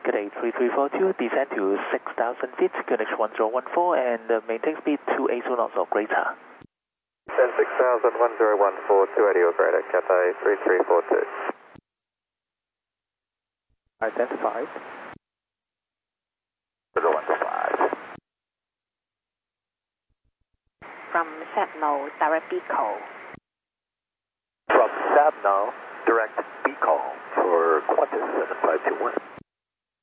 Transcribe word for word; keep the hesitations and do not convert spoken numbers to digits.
Good day, three three four two, descend to six thousand feet, Q N H one zero one four, and uh, maintain speed two eighty knots or greater. Descend six thousand, one zero one four, two eighty or greater, Cathay three three four two. Identified. zero one five. From Sentinel, direct B call. From Sentinel, direct B call for Qantas seven five two one.